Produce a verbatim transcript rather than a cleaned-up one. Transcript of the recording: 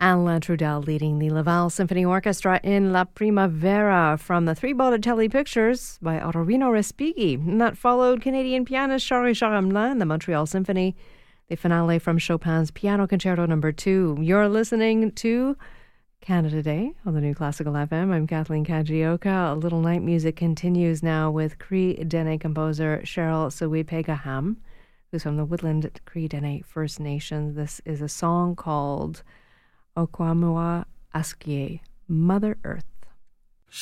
Alain Trudel leading the Laval Symphony Orchestra in La Primavera from the Three Botticelli Pictures by Ottorino Respighi. And that followed Canadian pianist Charles-Richard Hamelin and the Montreal Symphony, the finale from Chopin's Piano Concerto number two. You're listening to Canada Day on the New Classical F M. I'm Kathleen Kajioka. A little night music continues now with Cree Dene composer Cheryl Sewipegaham, who's from the Woodland Cree Dene First Nation. This is a song called Okwamua Askie, Mother Earth.